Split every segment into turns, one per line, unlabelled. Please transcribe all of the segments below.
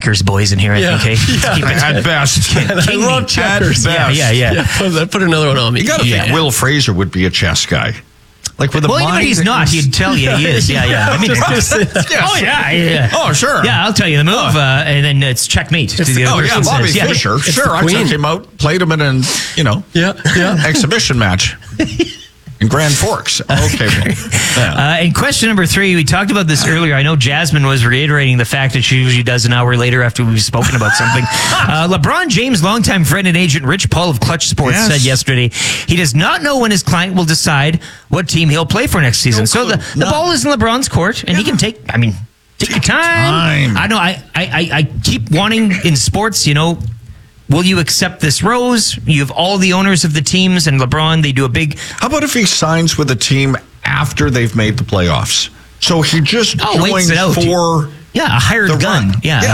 checkers boys in here, I think. Hey?
At best.
I
love checkers.
Yeah.
Put another one on me.
You got to think Will Fraser would be a chess guy. Like with a
Well,
mind.
he's not. He'd tell you he is. Yeah. I mean,
Oh, sure.
Yeah, I'll tell you the move, and then it's checkmate.
Bobby Fischer. Sure, I took him out, played him in an, exhibition match in Grand Forks. Okay.
And question number 3, we talked about this earlier. I know Jasmine was reiterating the fact that she usually does an hour later after we've spoken about something. LeBron James' longtime friend and agent Rich Paul of Clutch Sports said yesterday he does not know when his client will decide what team he'll play for next season. So the ball is in LeBron's court, and he can take your time. I know. I keep wanting in sports, will you accept this rose? You have all the owners of the teams, and LeBron, they do a big...
How about if he signs with a team after they've made the playoffs? So he just joins for...
Yeah, a hired gun.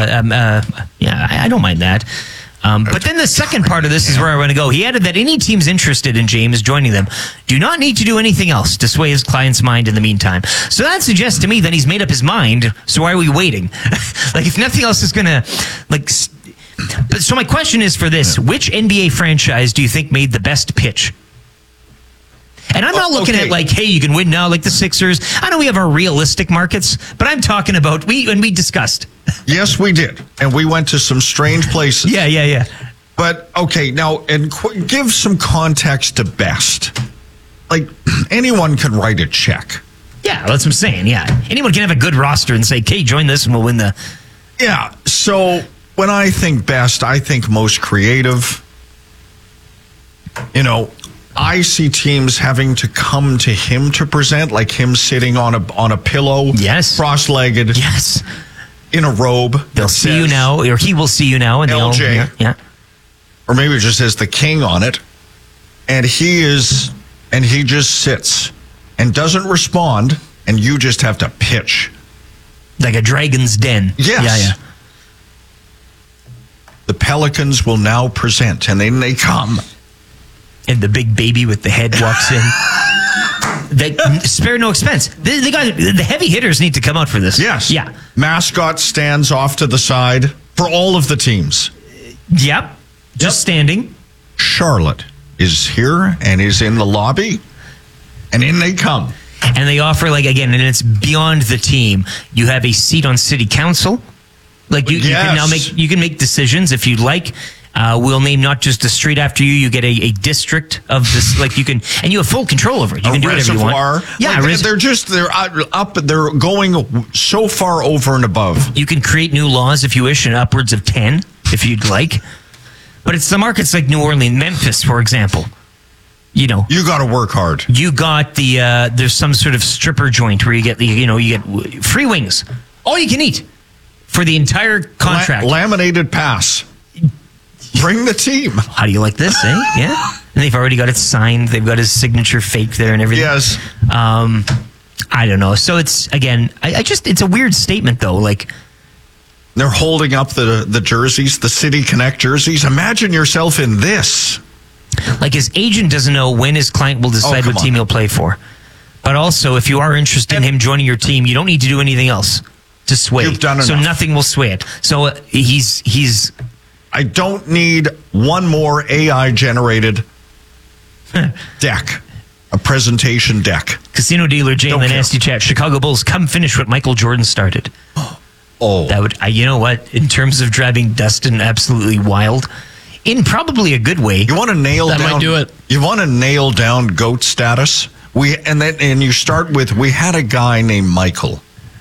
I don't mind that. But then the second part of this is where I want to go. He added that any teams interested in James joining them do not need to do anything else to sway his client's mind in the meantime. So that suggests to me that he's made up his mind, so why are we waiting? If nothing else is going to... So my question is for this. Which NBA franchise do you think made the best pitch? And I'm not looking at hey, you can win now like the Sixers. I know we have our realistic markets, but I'm talking about when we discussed.
Yes, we did. And we went to some strange places.
Yeah.
But, okay, now, and give some context to best. Anyone can write a check.
Yeah, that's what I'm saying, yeah. Anyone can have a good roster and say, okay, join this and we'll win the...
Yeah, so... When I think best, I think most creative. I see teams having to come to him to present, like him sitting on a pillow, cross-legged, in a robe.
They'll see you now, or he will see you now, and
LJ, or maybe it just says the king on it, and he just sits and doesn't respond, and you just have to pitch
like a dragon's den.
Yes.
Yeah.
The Pelicans will now present, and then they come.
And the big baby with the head walks in. They spare no expense. They got the heavy hitters need to come out for this.
Yes.
Yeah.
Mascot stands off to the side for all of the teams.
Yep. Just standing.
Charlotte is here and is in the lobby, and in they come.
And they offer, and it's beyond the team. You have a seat on city council. You can now make decisions if you'd like. We'll name not just a street after you. You get a district of this. And you have full control over it. You can do whatever you want.
Yeah, they're going so far over and above.
You can create new laws if you wish, and upwards of 10 if you'd like. But it's the markets like New Orleans, Memphis, for example. You
got to work hard.
You got there's some sort of stripper joint where you get you get free wings, all you can eat. For the entire contract.
Laminated pass. Bring the team.
How do you like this, eh? Yeah. And they've already got it signed. They've got his signature fake there and everything.
Yes.
I don't know. So it's, again, it's a weird statement, though.
They're holding up the jerseys, the City Connect jerseys. Imagine yourself in this.
His agent doesn't know when his client will decide what team he'll play for. But also, if you are interested in him joining your team, you don't need to do anything else to sway.
You've done enough.
So nothing will sway it. So he's.
I don't need one more AI-generated deck, a presentation deck.
Casino dealer Jay in the Nasty Chat. Chicago Bulls, come finish what Michael Jordan started.
Oh,
that would. You know what? In terms of driving Dustin absolutely wild, in probably a good way.
You want to nail down.
That might do it.
You want to nail down GOAT status. And you start with we had a guy named Michael.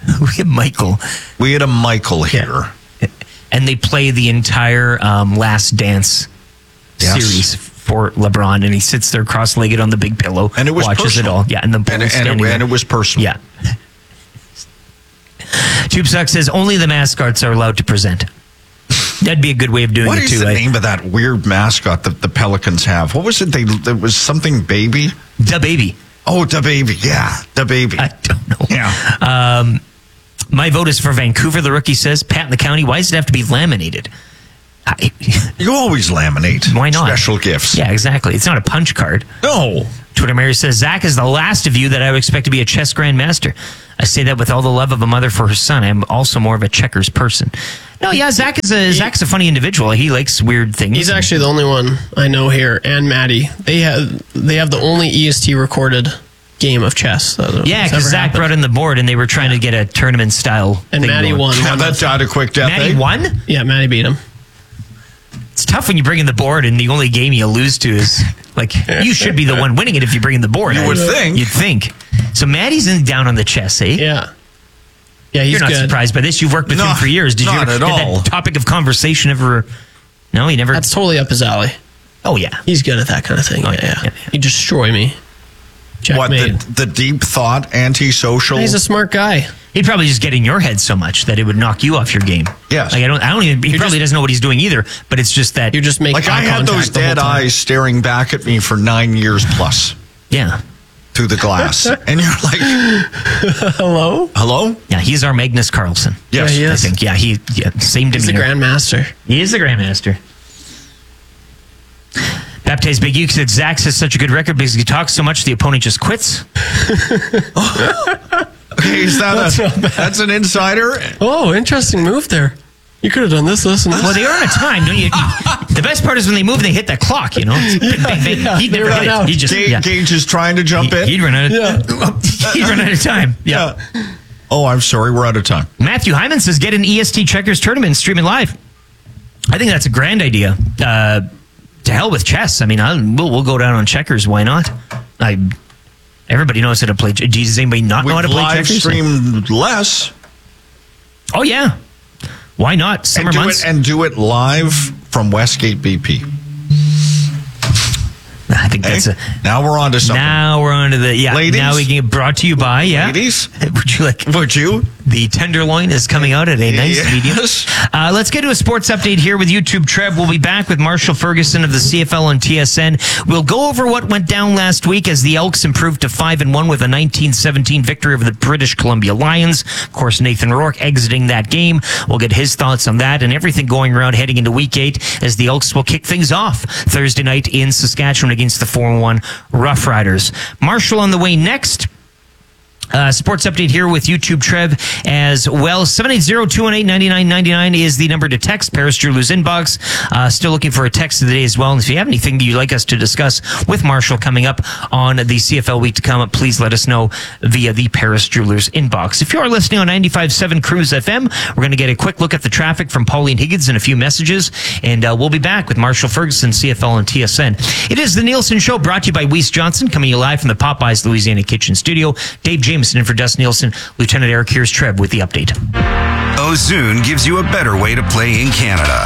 We had a Michael here.
And they play the entire Last Dance series for LeBron, and he sits there cross-legged on the big pillow
and it was
watches
personal.
It all. Yeah, and
it was personal.
Yeah. TubeSuck says only the mascots are allowed to present. That'd be a good way of doing it, too.
What is the name of that weird mascot that the Pelicans have? What was it? It was something baby?
Da Baby.
Oh, Da Baby. Yeah, Da Baby.
I don't know.
Yeah.
My vote is for Vancouver, the rookie says. Pat in the county, why does it have to be laminated?
You always laminate.
Why not?
Special gifts.
Yeah, exactly. It's not a punch card.
No.
Twitter Mary says, Zach is the last of you that I would expect to be a chess grandmaster. I say that with all the love of a mother for her son. I'm also more of a checkers person. No, yeah, Zach's a funny individual. He likes weird things.
He's actually the only one I know here, and Maddie. They have the only EST recorded game of chess.
Yeah, because Zach brought in the board, and they were trying to get a tournament style.
And Maddie won.
Yeah, that died a quick death.
Maddie won?
Yeah, Maddie beat him.
It's tough when you bring in the board, and the only game you lose to is like you should be the one winning it if you bring in the board.
You would think.
You'd think. So Maddie's down on the chess, eh?
Yeah. Yeah, he's
You're not
good.
surprised by this. You've worked with him for years. Did
not at
did
all.
that topic of conversation ever? No, he never.
That's totally up his alley.
Oh yeah.
He's good at that kind of thing.
Oh,
yeah.
yeah.
He'd destroy me.
What,
Checkmate.
the deep thought, antisocial?
He's a smart guy.
He'd probably just get in your head so much that it would knock you off your game.
Yes.
Like I don't even. He probably doesn't know what he's doing either. But it's just that.
You're just making
Like I had those dead eyes staring back at me for 9 years plus
Yeah.
through the glass, and you're like, hello?
Yeah. He's our Magnus Carlsen.
Yes,
Yeah, he
I
is.
think. Yeah. Same
He's the
demeanor.
grandmaster.
He is the grandmaster. Baptized Big U said Zach has such a good record because he talks so much the opponent just quits.
Okay, is that that's an insider?
Oh, interesting move there. You could have done this, and this.
Well, they are on a time, don't you? The best part is when they move, they hit that clock. You know, he'd never hit it. He just
Gage is trying to jump in.
He'd run out of he'd run out of time. Yeah.
Oh, I'm sorry, we're out of time.
Matthew Hyman says get an EST Checkers tournament and stream it live. I think that's a grand idea. To hell with chess. I mean, we'll go down on checkers. Why not? Everybody knows how to play. Does anybody not know how to play
live
checkers?
stream less.
Oh yeah. Why not? Summer months.
And do it live from Westgate BP.
I think that's a.
Now we're on to something.
Now we're on to the
Ladies?
Now we get brought to you by
Ladies?
Would you? The tenderloin is coming out at a nice medium. Let's get to a sports update here with YouTube Trev. We'll be back with Marshall Ferguson of the CFL on TSN. We'll go over what went down last week as the Elks improved to 5-1 with a 19-17 victory over the British Columbia Lions. Of course, Nathan Rourke exiting that game. We'll get his thoughts on that and everything going around heading into Week 8 as the Elks will kick things off Thursday night in Saskatchewan against the 4-1 Rough Riders. Marshall on the way next. Sports update here with YouTube Trev as well. 780-218-9999 is the number to text. Paris Jewelers inbox. Still looking for a text of the day as well. And if you have anything that you'd like us to discuss with Marshall coming up on the CFL week to come, please let us know via the Paris Jewelers inbox. If you are listening on 95.7 Cruise FM, we're going to get a quick look at the traffic from Pauline Higgins and a few messages. And we'll be back with Marshall Ferguson, CFL on TSN. It is the Nielsen Show brought to you by Weiss Johnson, coming to you live from the Popeyes Louisiana Kitchen Studio. Dave Jameson in for Dustin Nielsen. Lieutenant Eric, here's Trev with the update.
Ozune gives you a better way to play in Canada.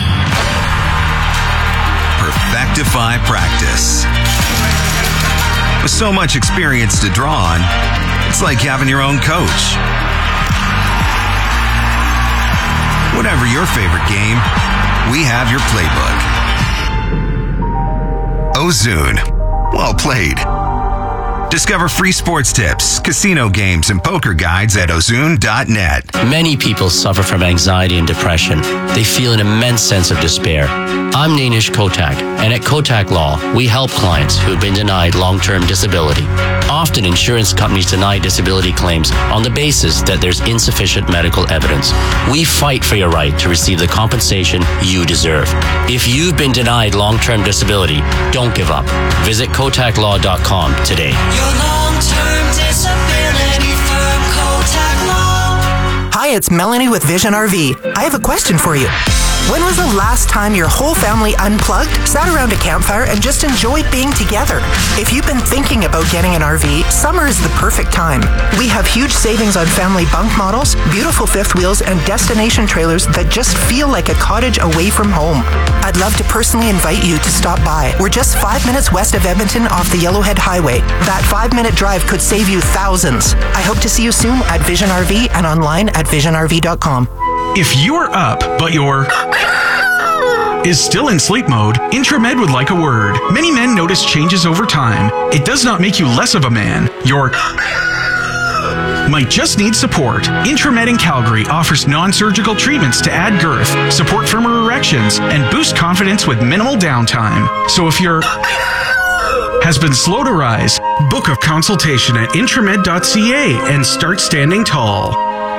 Perfectify practice. With so much experience to draw on, it's like having your own coach. Whatever your favorite game, we have your playbook. Ozune. Well played. Discover free sports tips, casino games, and poker guides at ozune.net.
Many people suffer from anxiety and depression. They feel an immense sense of despair. I'm Nainish Kotak, and at Kotak Law, we help clients who have been denied long-term disability. Often, insurance companies deny disability claims on the basis that there's insufficient medical evidence. We fight for your right to receive the compensation you deserve. If you've been denied long-term disability, don't give up. Visit kotaklaw.com today.
Your long-term disability firm, Kotak Law.
Hi, it's Melanie with Vision RV. I have a question for you. When was the last time your whole family unplugged, sat around a campfire, and just enjoyed being together? If you've been thinking about getting an RV, summer is the perfect time. We have huge savings on family bunk models, beautiful fifth wheels, and destination trailers that just feel like a cottage away from home. I'd love to personally invite you to stop by. We're just 5 minutes west of Edmonton off the Yellowhead Highway. That 5-minute drive could save you thousands. I hope to see you soon at Vision RV and online at visionrv.com.
If you're up, but your is still in sleep mode, Intramed would like a word. Many men notice changes over time. It does not make you less of a man. Your might just need support. Intramed in Calgary offers non-surgical treatments to add girth, support firmer erections, and boost confidence with minimal downtime. So if you're has been slow to rise. Book a consultation at intramed.ca and start standing tall.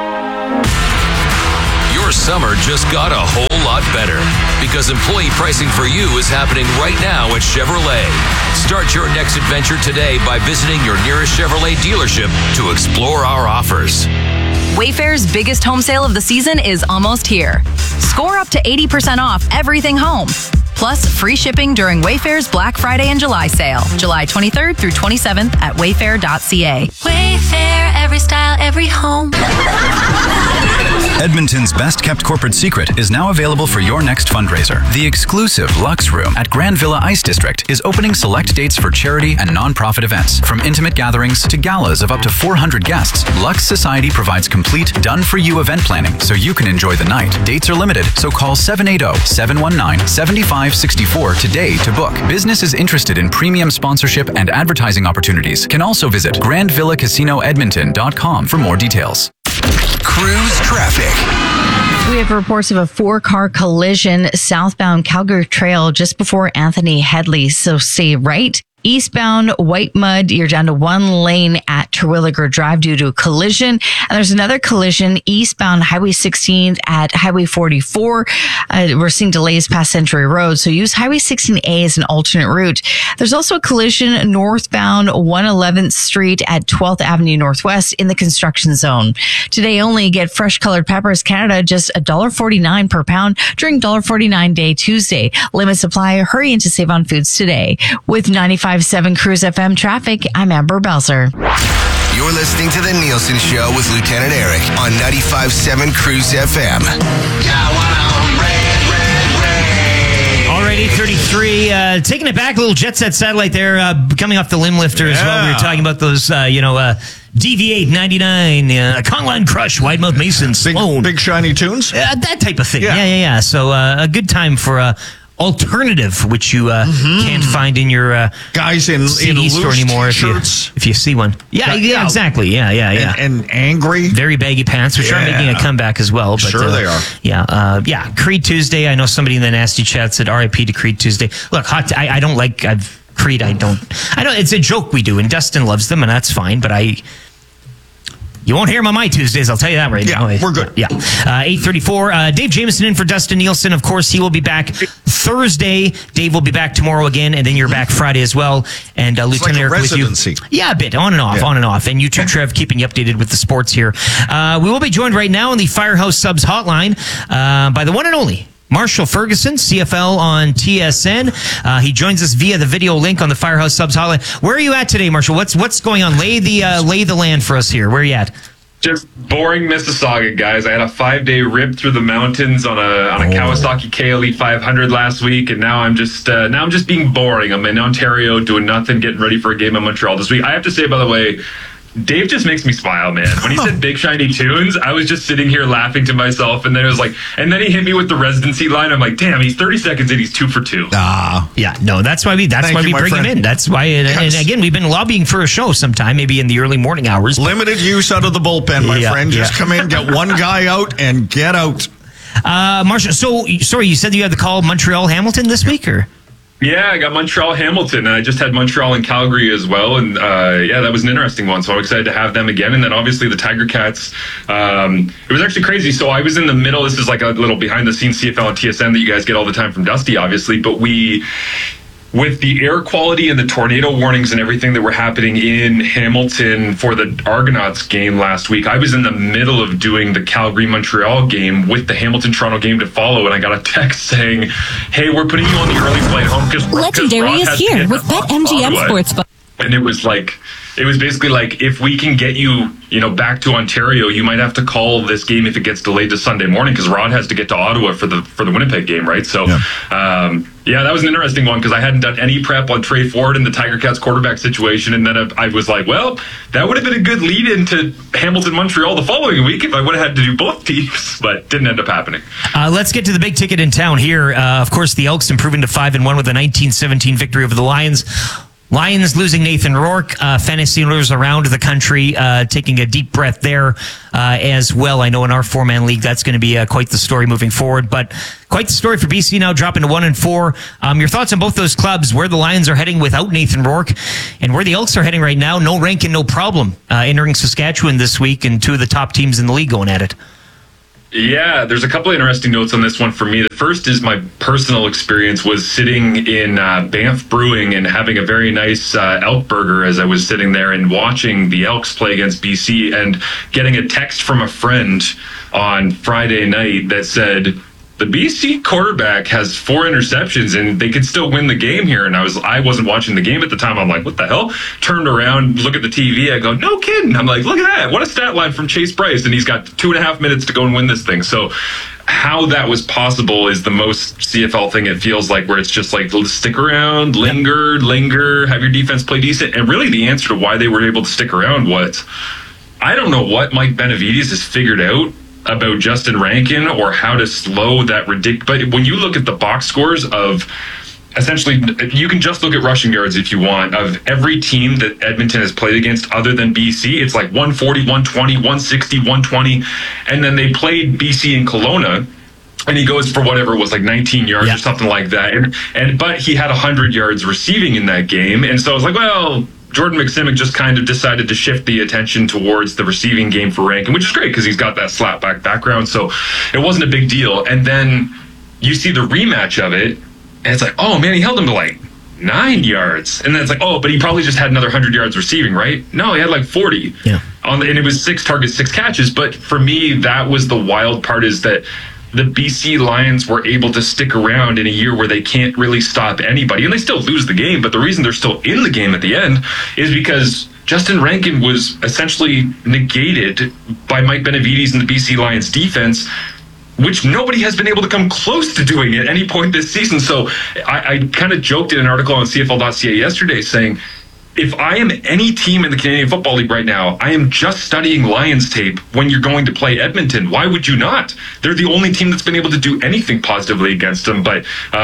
Your summer just got a whole lot better because employee pricing for you is happening right now at Chevrolet. Start your next adventure today by visiting your nearest Chevrolet dealership to explore our offers.
Wayfair's biggest home sale of the season is almost here. Score up to 80% off everything home. Plus, free shipping during Wayfair's Black Friday and July sale, July 23rd through 27th at wayfair.ca.
Wayfair, every style, every home.
Edmonton's best-kept corporate secret is now available for your next fundraiser. The exclusive Lux Room at Grand Villa Ice District is opening select dates for charity and non-profit events. From intimate gatherings to galas of up to 400 guests, Lux Society provides complete, done-for-you event planning so you can enjoy the night. Dates are limited, so call 780-719-7564 today to book. Businesses interested in premium sponsorship and advertising opportunities can also visit grandvillacasinoedmonton.com for more details.
Cruise traffic.
We have reports of a 4-car collision southbound Calgary Trail just before Anthony Headley. So stay right. Eastbound White Mud, you're down to 1 lane at Terwilliger Drive due to a collision. And there's another collision eastbound Highway 16 at Highway 44. We're seeing delays past Century Road, so use Highway 16A as an alternate route. There's also a collision northbound 111th Street at 12th Avenue Northwest in the construction zone. Today only, get fresh colored peppers Canada just $1.49 per pound during $1.49 Day Tuesday. Limit supply, hurry in to save on foods today. With 95.7 Cruise FM traffic, I'm Amber Belzer.
You're listening to The Nielsen Show with Lieutenant Eric on 95.7 Cruise FM.
Alright, 8:33. Taking it back, a little Jet Set satellite there, coming off the limb lifter as well. We were talking about those, DV8 99, Conline Crush, Widemouth Mason, Sloan.
Big shiny tunes?
That type of thing. Yeah. So a good time for alternative, which you can't find in your
guys in
CD store anymore if you see one. Yeah, exactly. Yeah.
And angry,
very baggy pants, which are making a comeback as well. But,
sure they are.
Yeah. Creed Tuesday. I know somebody in the nasty chat said R.I.P. to Creed Tuesday. Look, I don't like Creed. I don't. It's a joke we do, and Dustin loves them, and that's fine. But you won't hear him on my Tuesdays, I'll tell you that right now.
We're good.
Yeah. 8:34. Dave Jameson in for Dustin Nielsen. Of course, he will be back Thursday. Dave will be back tomorrow again, and then you're back Friday as well. And Lieutenant Eric with you. Yeah, a bit. On and off. And you too, Trev, keeping you updated with the sports here. We will be joined right now on the Firehouse Subs hotline by the one and only Marshall Ferguson, CFL on TSN. He joins us via the video link on the Firehouse Subs hotline. Where are you at today, Marshall? What's going on? Lay the land for us here. Where are you at?
Just boring Mississauga, guys. I had a 5-day rip through the mountains on a Kawasaki KLE 500 last week, and now I'm just being boring. I'm in Ontario doing nothing, getting ready for a game in Montreal this week. I have to say, by the way, Dave just makes me smile, man. When he said big shiny tunes, I was just sitting here laughing to myself, and then it was like, and then he hit me with the residency line. I'm like, damn, he's 30 seconds in, he's 2 for 2.
Yeah, no, that's why we bring him in. That's why, and again, we've been lobbying for a show sometime, maybe in the early morning hours.
Limited use out of the bullpen, my friend. Just come in, get one guy out, and get out.
Marshall, so sorry, you said you had to call Montreal Hamilton this week, or?
Yeah, I got Montreal Hamilton, and I just had Montreal and Calgary as well, and that was an interesting one, so I'm excited to have them again. And then obviously the Tiger Cats, it was actually crazy. So I was in the middle, this is like a little behind-the-scenes CFL and TSN that you guys get all the time from Dusty, obviously, but with the air quality and the tornado warnings and everything that were happening in Hamilton for the Argonauts game last week, I was in the middle of doing the Calgary-Montreal game with the Hamilton-Toronto game to follow, and I got a text saying, hey, we're putting you on the early flight home because
Legendary is here with BetMGM Sportsbook.
And it was basically like, if we can get you, back to Ontario, you might have to call this game if it gets delayed to Sunday morning, because Rod has to get to Ottawa for the Winnipeg game, right? So, that was an interesting one, because I hadn't done any prep on Trey Ford and the Tiger Cats quarterback situation, and then I was like, well, that would have been a good lead into Hamilton-Montreal the following week if I would have had to do both teams, but didn't end up happening.
Let's get to the big ticket in town here. Of course, the Elks improving to 5-1 with a 19-17 victory over the Lions. Lions losing Nathan Rourke. Fantasy owners around the country taking a deep breath there as well. I know in our 4-man league that's going to be quite the story moving forward, but quite the story for BC now dropping to 1-4. Your thoughts on both those clubs, where the Lions are heading without Nathan Rourke and where the Elks are heading right now? No Rankin, no problem entering Saskatchewan this week, and two of the top teams in the league going at it.
Yeah, there's a couple of interesting notes on this one for me. The first is my personal experience was sitting in Banff Brewing and having a very nice elk burger as I was sitting there and watching the Elks play against BC, and getting a text from a friend on Friday night that said, the BC quarterback has 4 interceptions and they could still win the game here. And I wasn't watching the game at the time. I'm like, what the hell? Turned around, look at the TV. I go, no kidding. I'm like, look at that. What a stat line from Chase Bryce. And he's got 2.5 minutes to go and win this thing. So how that was possible is the most CFL thing it feels like, where it's just like, stick around, linger, have your defense play decent. And really the answer to why they were able to stick around was, I don't know what Mike Benavides has figured out about Justin Rankin or how to slow that ridiculous. But when you look at the box scores of, essentially, you can just look at rushing yards if you want, of every team that Edmonton has played against other than BC. It's like 140, 120, 160, 120. And then they played BC in Kelowna, and he goes for whatever it was, like 19 yards or something like that. But he had 100 yards receiving in that game. And so I was like, well, Jordan McSimic just kind of decided to shift the attention towards the receiving game for Rankin, which is great because he's got that slapback background. So it wasn't a big deal. And then you see the rematch of it, and it's like, oh man, he held him to like 9 yards. And then it's like, oh, but he probably just had another 100 yards receiving, right? No, he had like 40. Yeah. And it was 6 targets, 6 catches. But for me, that was the wild part, is that the BC Lions were able to stick around in a year where they can't really stop anybody, and they still lose the game. But the reason they're still in the game at the end is because Justin Rankin was essentially negated by Mike Benavides and the BC Lions defense, which nobody has been able to come close to doing at any point this season. So I kind of joked in an article on CFL.ca yesterday saying, if I am any team in the Canadian Football League right now, I am just studying Lions tape when you're going to play Edmonton. Why would you not? They're the only team that's been able to do anything positively against them. But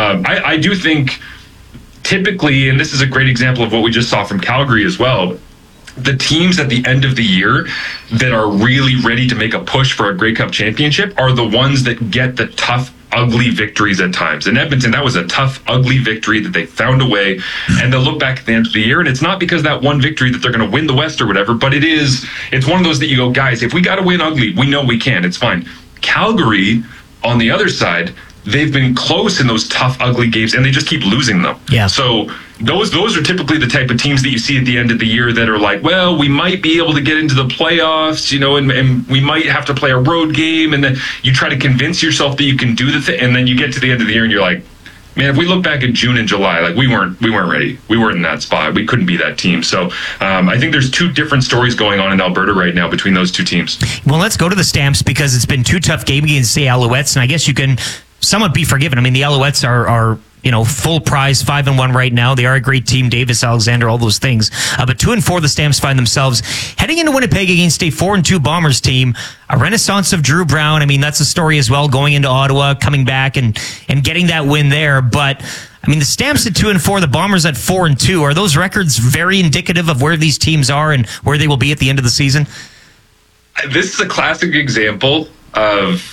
I do think typically, and this is a great example of what we just saw from Calgary as well, the teams at the end of the year that are really ready to make a push for a Grey Cup championship are the ones that get the tough, ugly victories at times. In Edmonton, that was a tough, ugly victory that they found a way, and they'll look back at the end of the year, and it's not because that one victory that they're going to win the West or whatever, but it's one of those that you go, guys, if we got to win ugly, we know we can. It's fine. Calgary, on the other side, they've been close in those tough, ugly games, and they just keep losing them. Yeah. So those are typically the type of teams that you see at the end of the year that are like, well, we might be able to get into the playoffs, and we might have to play a road game, and then you try to convince yourself that you can do the thing, and then you get to the end of the year and you're like, man, if we look back at June and July, like we weren't ready. We weren't in that spot. We couldn't be that team. So I think there's 2 different stories going on in Alberta right now between those 2 teams.
Well, let's go to the Stamps, because it's been 2 tough games against the Alouettes, and I guess you can somewhat be forgiven. I mean, the Alouettes are full prize, 5-1 right now. They are a great team, Davis, Alexander, all those things. But 2-4, the Stamps find themselves heading into Winnipeg against a 4-2 Bombers team. A renaissance of Drew Brown. I mean, that's a story as well, going into Ottawa, coming back and getting that win there. But I mean, the Stamps at 2-4, the Bombers at 4-2. Are those records very indicative of where these teams are and where they will be at the end of the season?
This is a classic example of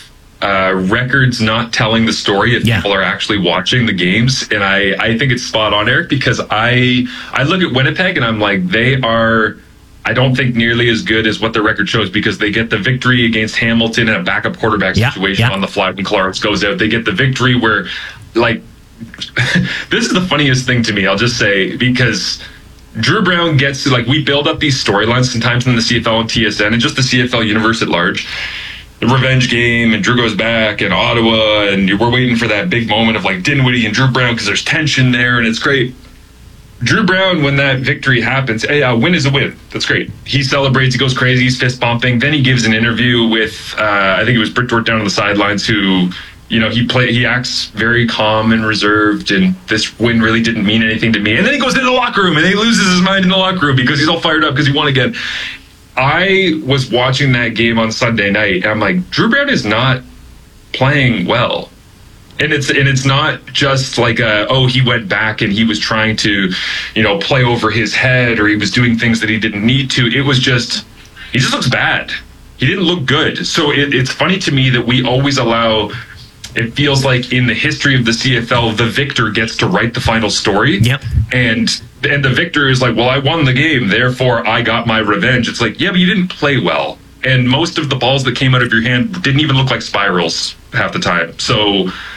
records not telling the story if people are actually watching the games. And I think it's spot on, Eric, because I look at Winnipeg and I'm like, they are, I don't think nearly as good as what the record shows, because they get the victory against Hamilton in a backup quarterback situation on the fly when Clarence goes out. They get the victory where, like, this is the funniest thing to me, I'll just say, because Drew Brown gets to, like, we build up these storylines sometimes in the CFL and TSN and just the CFL universe at large. The revenge game, and Drew goes back, and Ottawa, and we're waiting for that big moment of like Dinwiddie and Drew Brown because there's tension there, and it's great. Drew Brown, when that victory happens, a win is a win. That's great. He celebrates, he goes crazy, he's fist pumping. Then he gives an interview with, I think it was Britt Dort down on the sidelines, who, he acts very calm and reserved, and this win really didn't mean anything to me. And then he goes into the locker room, and he loses his mind in the locker room because he's all fired up because he won again. I was watching that game on Sunday night, and I'm like, Drew Brown is not playing well. And it's not just like he went back and he was trying to, play over his head, or he was doing things that he didn't need to. It was just, he just looks bad. He didn't look good. So it's funny to me that we always allow, it feels like in the history of the CFL, the victor gets to write the final story.
Yep.
And the victor is like, well, I won the game, therefore I got my revenge. It's like, yeah, but you didn't play well. And most of the balls that came out of your hand didn't even look like spirals half the time. So